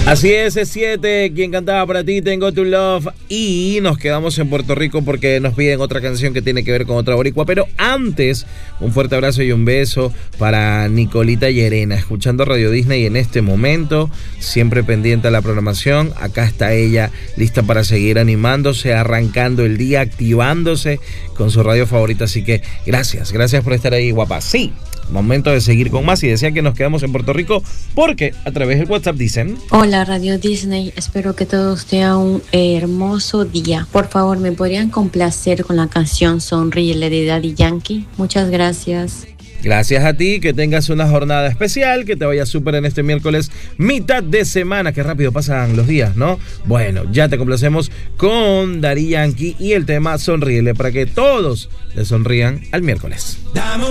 Así es 7, quien cantaba para ti, Tengo Tu Love. Y nos quedamos en Puerto Rico porque nos piden otra canción que tiene que ver con otra boricua. Pero antes, un fuerte abrazo y un beso para Nicolita Llerena, escuchando Radio Disney en este momento, siempre pendiente a la programación. Acá está ella, lista para seguir animándose, arrancando el día, activándose con su radio favorita. Así que gracias por estar ahí, guapa. Sí, momento de seguir con más. Y decía que nos quedamos en Puerto Rico porque a través del WhatsApp dicen: hola Radio Disney, espero que todos tengan un hermoso día. Por favor, ¿me podrían complacer con la canción Sonríele de Daddy Yankee? Muchas gracias. Gracias a ti, que tengas una jornada especial, que te vaya súper en este miércoles, mitad de semana. Qué rápido pasan los días, ¿no? Bueno, ya te complacemos con Daddy Yankee y el tema Sonríele para que todos le sonrían al miércoles.